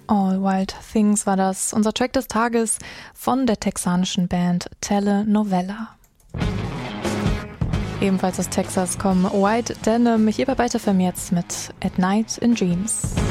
All Wild Things war das, unser Track des Tages von der texanischen Band Telenovela. Ebenfalls aus Texas kommen White Denim, hier bei Weiter jetzt mit At Night in Dreams.